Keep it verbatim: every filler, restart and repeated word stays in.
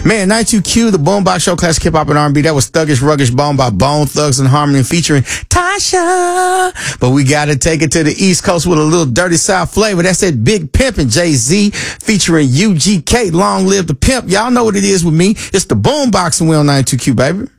Man, ninety-two Q, the Boombox Show, classic hip hop and R and B. That was Thuggish Ruggish Bone by Bone Thugs and Harmony featuring Tasha. But we got to take it to the East Coast with a little Dirty South flavor. That's that Big Pimpin' Jay-Z featuring U G K. Long live the pimp. Y'all know what it is with me. It's the Boombox and we on ninety-two Q, baby.